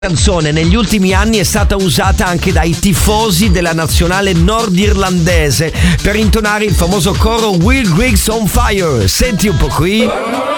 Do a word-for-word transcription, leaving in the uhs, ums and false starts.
Canzone negli ultimi anni è stata usata anche dai tifosi della nazionale nordirlandese per intonare il famoso coro Will Griggs on Fire. Senti un po' qui.